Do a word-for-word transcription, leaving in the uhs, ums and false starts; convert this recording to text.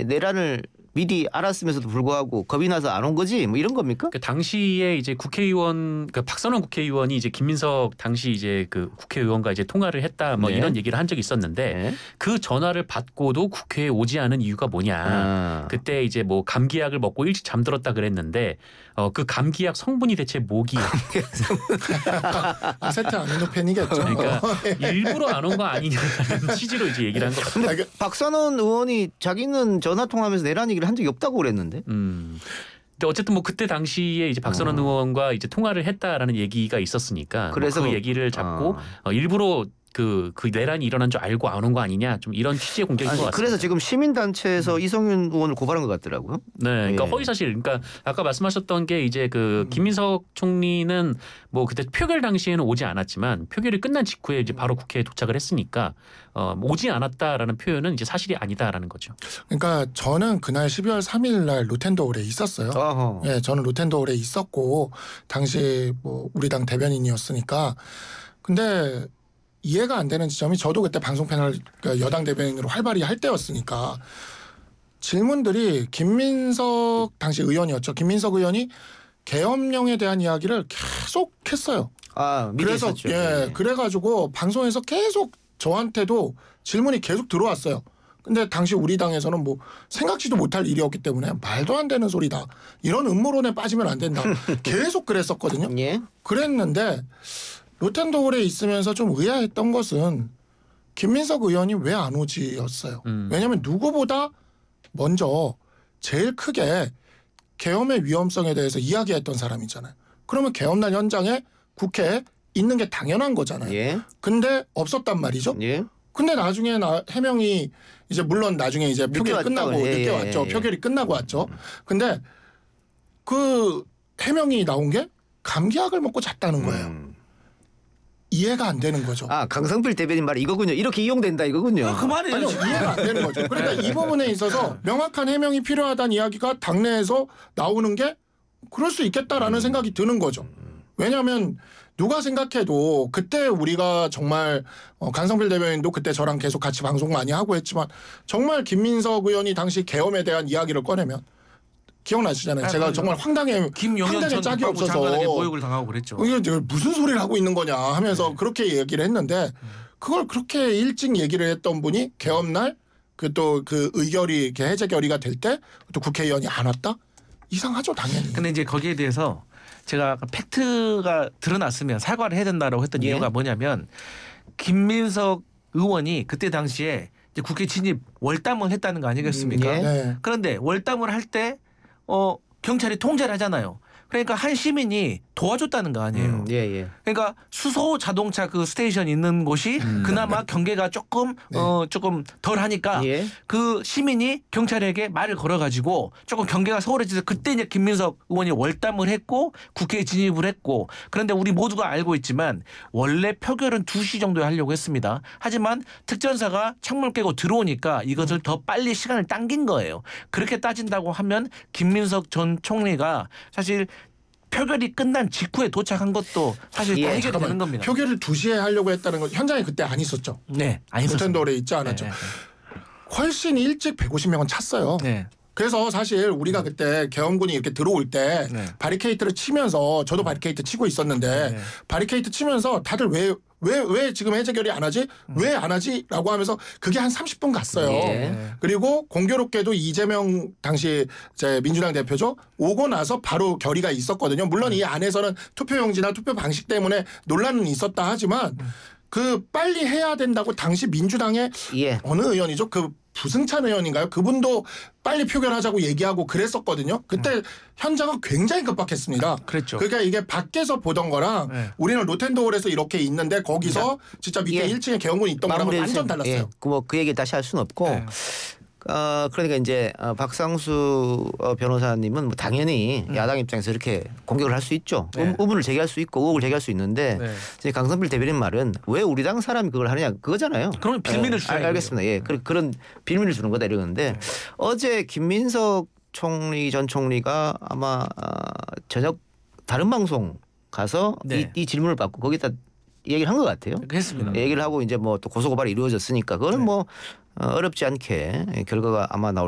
내란을 미리 알았으면서도 불구하고 겁이 나서 안 온 거지 뭐 이런 겁니까? 그 당시에 이제 국회의원 그 박선원 국회의원이 이제 김민석 당시 이제 그 국회의원과 이제 통화를 했다 뭐 네. 이런 얘기를 한 적이 있었는데 네. 그 전화를 받고도 국회에 오지 않은 이유가 뭐냐? 아. 그때 이제 뭐 감기약을 먹고 일찍 잠들었다 그랬는데 어 그 감기약 성분이 대체 뭐기야? 아세트아미노펜이겠죠. 그러니까 일부러 안 온 거 아니냐는 취지로 이제 얘기를 한 거. 근데 박선원 의원이 자기는 전화 통화하면서 내란 얘기를 한 적이 없다고 그랬는데. 음. 근데 어쨌든 뭐 그때 당시에 이제 박선원 어. 의원과 이제 통화를 했다라는 얘기가 있었으니까 그래서 뭐 그 그- 얘기를 잡고 어. 어, 일부러 그, 그 내란이 일어난 줄 알고 안 온 거 아니냐 좀 이런 취지의 공격인 아니, 것 같습니다. 그래서 지금 시민단체에서 이성윤 의원을 고발한 것 같더라고요. 네, 그러니까 예. 허위사실. 그러니까 아까 말씀하셨던 게 이제 그 김민석 총리는 뭐 그때 표결 당시에는 오지 않았지만 표결이 끝난 직후에 이제 바로 국회에 도착을 했으니까 어, 오지 않았다라는 표현은 이제 사실이 아니다라는 거죠. 그러니까 저는 그날 십이월 삼일 날 로텐더홀에 있었어요. 어허. 예, 저는 로텐더홀에 있었고 당시 뭐 우리 당 대변인이었으니까. 근데 이해가 안 되는 지점이 저도 그때 방송 패널 그러니까 여당 대변인으로 활발히 할 때였으니까 질문들이 김민석 당시 의원이었죠. 김민석 의원이 계엄령에 대한 이야기를 계속 했어요. 아, 미리 그래서 했었죠. 예, 그래가지고 방송에서 계속 저한테도 질문이 계속 들어왔어요. 근데 당시 우리 당에서는 뭐 생각지도 못할 일이었기 때문에 말도 안 되는 소리다. 이런 음모론에 빠지면 안 된다. 계속 그랬었거든요. 예. 그랬는데 로텐더홀에 있으면서 좀 의아했던 것은 김민석 의원이 왜 안 오지였어요. 음. 왜냐하면 누구보다 먼저 제일 크게 계엄의 위험성에 대해서 이야기했던 사람이잖아요. 그러면 계엄날 현장에 국회에 있는 게 당연한 거잖아요. 예. 근데 없었단 말이죠. 예. 근데 나중에 나, 해명이 이제 물론 나중에 이제 늦게 표결이 왔다고. 끝나고 예, 늦게 예, 왔죠. 예. 표결이 끝나고 왔죠. 근데 그 해명이 나온 게 감기약을 먹고 잤다는 거예요. 음. 이해가 안 되는 거죠. 아, 강성필 대변인 말이 이거군요. 이렇게 이용된다 이거군요. 그만해요. 아니요, 지금. 이해가 안 되는 거죠. 그러니까 이 부분에 있어서 명확한 해명이 필요하다는 이야기가 당내에서 나오는 게 그럴 수 있겠다라는 생각이 드는 거죠. 왜냐하면 누가 생각해도 그때 우리가 정말 어, 강성필 대변인도 그때 저랑 계속 같이 방송 많이 하고 했지만 정말 김민석 의원이 당시 계엄에 대한 이야기를 꺼내면 기억나시잖아요. 아, 제가 그럼요. 정말 황당해 김용현 황당해 전 짝이 국방부 없어서 장관에게 모욕을 당하고 그랬죠. 이게 이제 무슨 소리를 하고 있는 거냐 하면서 그렇게 얘기를 했는데 그걸 그렇게 일찍 얘기를 했던 분이 계엄날 그 또 그 의결이 이렇게 해제 결의가 될 때 또 국회의원이 안 왔다? 이상하죠 당연히. 근데 이제 거기에 대해서 제가 팩트가 드러났으면 사과를 해야 된다라고 했던 예. 이유가 뭐냐면 김민석 의원이 그때 당시에 이제 국회 진입 월담을 했다는 거 아니겠습니까? 음, 예. 네. 그런데 월담을 할 때 어, 경찰이 통제를 하잖아요. 그러니까 한 시민이 도와줬다는 거 아니에요. 음, 예, 예. 그러니까 수소 자동차 그 스테이션 있는 곳이 그나마 경계가 조금 네. 어 조금 덜 하니까 예. 그 시민이 경찰에게 말을 걸어가지고 조금 경계가 소홀해져서 그때 이제 김민석 의원이 월담을 했고 국회에 진입을 했고 그런데 우리 모두가 알고 있지만 원래 표결은 두 시 정도에 하려고 했습니다. 하지만 특전사가 창문 깨고 들어오니까 이것을 더 빨리 시간을 당긴 거예요. 그렇게 따진다고 하면 김민석 전 총리가 사실 표결이 끝난 직후에 도착한 것도 사실 예, 다 해결이 잠깐만. 되는 겁니다. 표결을 두 시에 하려고 했다는 건 현장에 그때 안 있었죠. 네, 아니었습니다. 로텐더홀에 있지 않았죠. 네, 훨씬 일찍 백오십 명은 찼어요. 네. 그래서 사실 우리가 그때 계엄군이 이렇게 들어올 때 네. 바리케이트를 치면서 저도 바리케이트 치고 있었는데 네. 바리케이트 치면서 다들 왜 왜 왜 지금 해제 결의 안 하지? 왜 안 하지? 라고 하면서 그게 한 삼십 분 갔어요. 예. 그리고 공교롭게도 이재명 당시 이제 민주당 대표죠. 오고 나서 바로 결의가 있었거든요. 물론 이 안에서는 투표용지나 투표 방식 때문에 논란은 있었다 하지만 그 빨리 해야 된다고 당시 민주당의 예. 어느 의원이죠? 그 부승찬 의원인가요? 그분도 빨리 표결하자고 얘기하고 그랬었거든요. 그때 현장은 굉장히 급박했습니다. 그랬죠. 그러니까 이게 밖에서 보던 거랑 네. 우리는 로텐더홀에서 이렇게 있는데 거기서 진짜 밑에 예. 일 층에 계엄군이 있던 거랑 마무리해 완전 주세요. 달랐어요. 예. 그 뭐 그 얘기 다시 할 수는 없고. 네. 어, 그러니까 이제 어, 박상수 어, 변호사님은 뭐 당연히 음. 야당 입장에서 이렇게 공격을 할 수 있죠. 네. 음, 의문을 제기할 수 있고 의혹을 제기할 수 있는데 네. 이제 강성필 대변인 말은 왜 우리 당 사람이 그걸 하느냐 그거잖아요. 그러면 빌미를 예, 주자, 알, 알겠습니다. 예, 그, 그런 빌미를 주는 거다 이러는데 네. 어제 김민석 총리 전 총리가 아마 어, 저녁 다른 방송 가서 네. 이, 이 질문을 받고 거기다 얘기를 한 것 같아요. 했습니다. 얘기를 하고 이제 뭐 또 고소 고발이 이루어졌으니까 그거는 네. 뭐 어, 어렵지 않게 결과가 아마 나올.